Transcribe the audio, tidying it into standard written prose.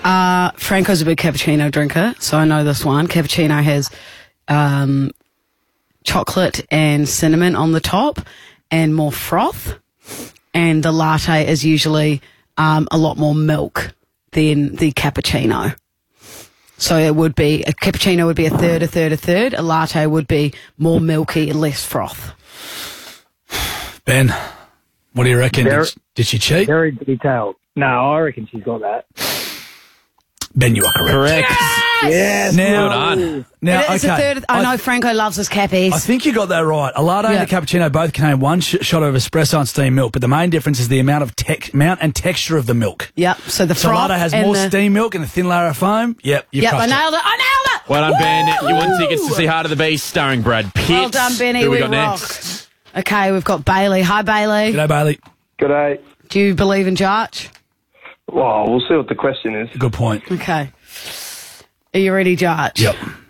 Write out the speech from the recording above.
Franco's a big cappuccino drinker, so I know this one. Cappuccino has chocolate and cinnamon on the top and more froth. And the latte is usually a lot more milk than the cappuccino. So it would be, a cappuccino would be a third. A latte would be more milky and less froth. Ben, what do you reckon? Did she cheat? Very detailed. No, I reckon she's got that. Ben, you are correct. Yes. Now, Well done. now, It is a third. I know Franco loves his cappies. I think you got that right. A latte and a cappuccino both contain one shot of espresso and steamed milk, but the main difference is the amount and texture of the milk. Yep. So the So a froth latte has and more the, steamed milk and a thin layer of foam. Yep, you've Yep, I crushed it. nailed it. Well done, Ben. You won tickets to see Heart of the Beast starring Brad Pitt. Well done, Benny. Who we We got rocked. next? Okay, we've got Bailey. Hi, Bailey. G'day, Bailey. G'day. Do you believe in Jarch? Well, we'll see what the question is. Good point. Okay. Are you ready, Jarch? Yep.